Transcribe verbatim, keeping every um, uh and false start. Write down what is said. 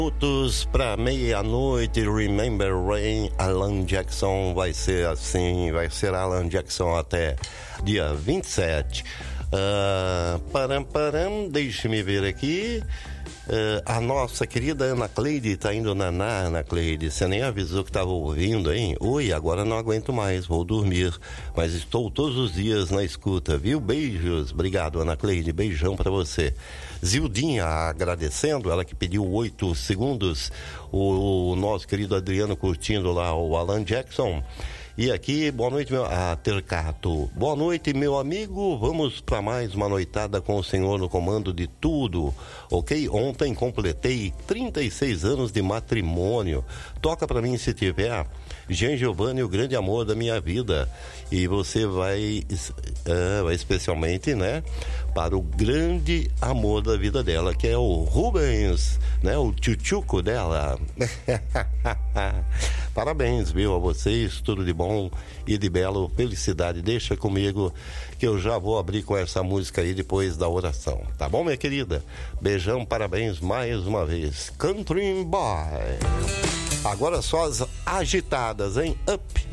Minutos para meia-noite, Remember Rain, Alan Jackson, vai ser assim, vai ser Alan Jackson até dia vinte e sete. Uh, param, param, deixe-me ver aqui. Uh, a nossa querida Ana Cleide tá indo naná, Ana Cleide. Você nem avisou que tava ouvindo, hein? Oi, agora não aguento mais, vou dormir. Mas estou todos os dias na escuta, viu? Beijos. Obrigado, Ana Cleide. Beijão pra você. Zildinha agradecendo, ela que pediu oito segundos. O, o nosso querido Adriano curtindo lá o Alan Jackson. E aqui, boa noite, meu... Ah, Tercato. Boa noite, meu amigo. Vamos para mais uma noitada com o senhor no comando de tudo, ok? Ontem completei trinta e seis anos de matrimônio. Toca para mim se tiver. Jean Giovanni, o grande amor da minha vida. E você vai, uh, vai especialmente, né, para o grande amor da vida dela, que é o Rubens, né, o tchutchuco dela. Parabéns, viu, a vocês, tudo de bom e de belo, felicidade. Deixa comigo que eu já vou abrir com essa música aí depois da oração, tá bom, minha querida? Beijão, parabéns mais uma vez. Country Boy. Agora só as agitadas, hein? Up.